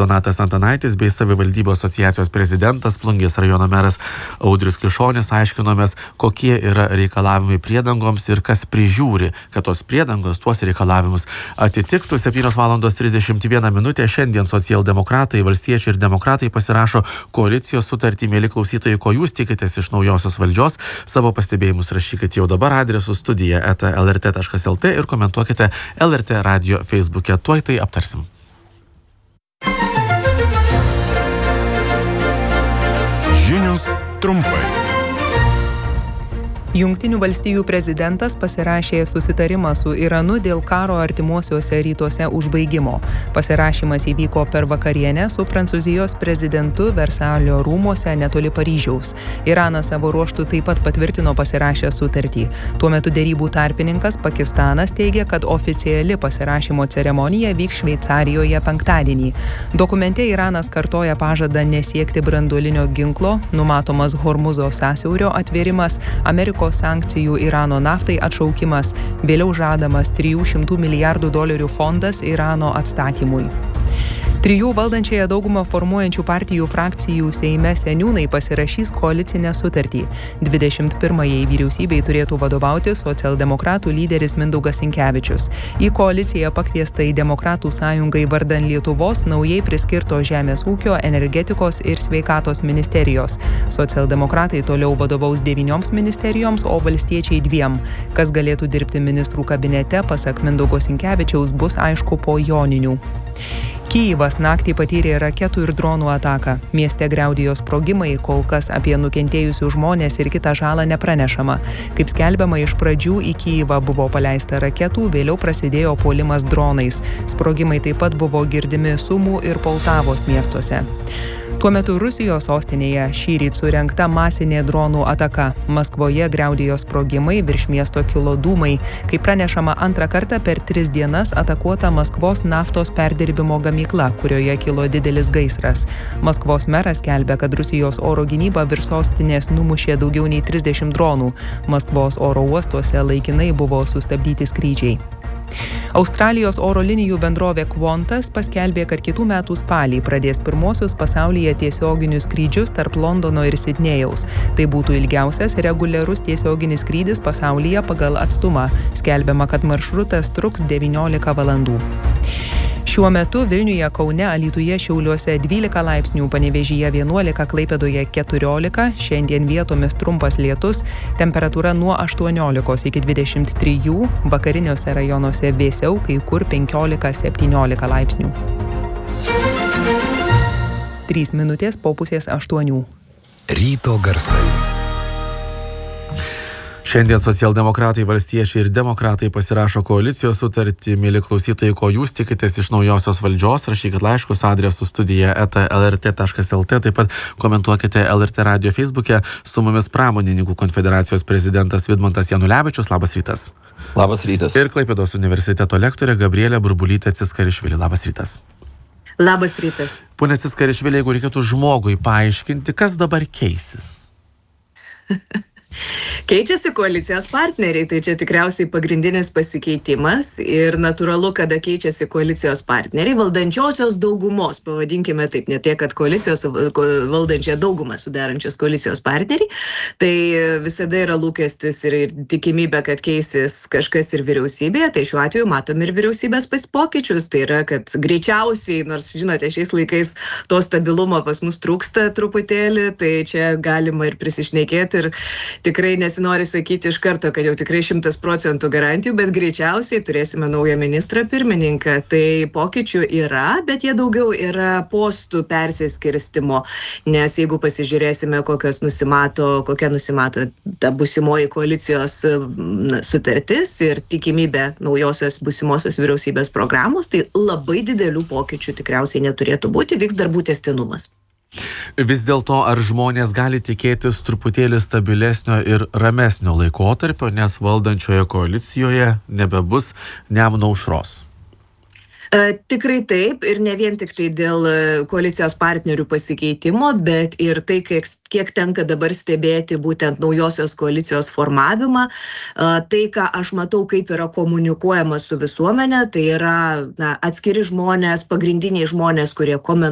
Donatas Antanaitis bei savivaldybių asociacijos prezidentas Plungės rajono meras Audrius Klišonis aiškinomės, kokie yra reikalavimai priedangoms ir kas prižiūri, kad tos priedangos tuos reikalavimus atitiktų. 7:31 šiandien socialdemokratai, valstiečiai ir demokratai pasirašo koalicijos sutartį. Mėly klausytojai, ko jūs tikitės iš naujosios valdžios? Savo pastebėjimus rašykite jau dabar adresu studija@lrt.lt ir komentuokite LRT radio Facebook'e. Tuoj tai aptarsim. Žinios trumpai. Jungtinių valstijų prezidentas pasirašė susitarimą su Iranu dėl karo artimuosiuose rytuose užbaigimo. Pasirašymas įvyko per vakarienę su Prancūzijos prezidentu Versalio rūmuose netoli Paryžiaus. Iranas savo ruožtu taip pat patvirtino pasirašę sutartį. Tuo metu derybų tarpininkas Pakistanas teigia, kad oficiali pasirašymo ceremonija vyks Šveicarijoje penktadienį. Dokumente Iranas kartoja pažadą nesiekti branduolinio ginklo, numatomas Hormuzo sąsiaurio atvėrimas, Amerikos sankcijų Irano naftai atšaukimas, vėliau žadamas $300 milijardų fondas Irano atstatymui. 3 valdančiąją daugumą formuojančių partijų frakcijų Seime seniūnai pasirašys koalicinę sutartį. 21-ąjai vyriausybei turėtų vadovauti socialdemokratų lyderis Mindaugas Sinkevičius. Į koaliciją pakviestai Demokratų sąjungai vardan Lietuvos naujai priskirto Žemės ūkio, energetikos ir sveikatos ministerijos. Socialdemokratai toliau vadovaus 9 ministerijoms, o valstiečiai 2. Kas galėtų dirbti ministrų kabinete, pasak Mindaugo Sinkevičiaus, bus aišku po joninių. Kyjivas naktį patyrė raketų ir dronų ataką. Mieste griaudėjo sprogimai, kol kas apie nukentėjusius žmonės ir kitą žalą nepranešama. Kaip skelbiama, iš pradžių į Kyjivą buvo paleista raketų, vėliau prasidėjo puolimas dronais. Sprogimai taip pat buvo girdimi Sumų ir Poltavos miestuose. Tuo metu Rusijos sostinėje šįryt surengta masinė dronų ataka. Maskvoje griaudėjo sprogimai, virš miesto kilo dūmai. Kaip pranešama, antrą kartą per 3 dienas atakuota Maskvos naftos perdirbimo gamykla, kurioje kilo didelis gaisras. Maskvos meras skelbia, kad Rusijos oro gynyba virš sostinės numušė daugiau nei 30 dronų. Maskvos oro uostuose laikinai buvo sustabdyti skrydžiai. Australijos oro linijų bendrovė Qantas paskelbė, kad kitų metų spalį pradės pirmosius pasaulyje tiesioginius skrydžius tarp Londono ir Sidnėjaus. Tai būtų ilgiausias reguliarus tiesioginis skrydis pasaulyje pagal atstumą. Skelbiama, kad maršrutas truks 19 valandų. Šiuo metu Vilniuje, Kaune, Alytuje, Šiauliuose 12 laipsnių, Panevėžyje 11, Klaipėdoje 14, šiandien vietomis trumpas lietus, temperatūra nuo 18 iki 23, vakariniuose rajonuose vėsiau, kai kur 15-17 laipsnių. 3 minutės po 7:30. Ryto garsai. Šiandien socialdemokratai, valstiečiai ir demokratai pasirašo koalicijos sutartį. Mėly klausytojai, ko jūs tikitės iš naujosios valdžios? Rašykit laiškus adresu studija@lrt.lt. Taip pat komentuokite LRT radio Facebook'e. Su mumis Pramonininkų konfederacijos prezidentas Vidmantas Janulevičius. Labas rytas. Labas rytas. Ir Klaipėdos universiteto lektorė Gabrielė Burbulytė Ciskarišvili. Labas rytas. Labas rytas. Pone Ciskarišvili, jeigu reikėtų žmogui paaiškinti, kas dabar keisis? Keičiasi koalicijos partneriai, tai čia tikriausiai pagrindinis pasikeitimas ir natūralu, kada keičiasi koalicijos partneriai, valdančiosios daugumos, pavadinkime taip, ne tiek, kad koalicijos valdančią daugumą sudarančios koalicijos partneriai, tai visada yra lūkestis ir tikimybė, kad keisis kažkas ir vyriausybėje, tai šiuo atveju matom ir vyriausybės pokyčius, tai yra, kad greičiausiai, nors žinote, šiais laikais to stabilumo pas mus trūksta truputėlį, tai čia galima ir prisišnekėti ir tikrai nesinori sakyti iš karto, kad jau tikrai 100% garantijų, bet greičiausiai turėsime naują ministrą pirmininką. Tai pokyčių yra, bet jie daugiau yra postų persiskirstimo, nes jeigu pasižiūrėsime, kokia nusimato ta busimoji koalicijos sutartis ir tikimybė naujosios busimosios vyriausybės programos, tai labai didelių pokyčių tikriausiai neturėtų būti, vyks darbų tęstinumas. Vis dėlto, ar žmonės gali tikėtis truputėlį stabilesnio ir ramesnio laikotarpio, nes valdančioje koalicijoje nebebus Nemuno aušros? Tikrai taip, ir ne vien tik tai dėl koalicijos partnerių pasikeitimo, bet ir tai, kiek tenka dabar stebėti būtent naujosios koalicijos formavimą. Tai, ką aš matau, kaip yra komunikuojama su visuomenė, tai yra atskiri žmonės, pagrindiniai žmonės, kurie komentuoja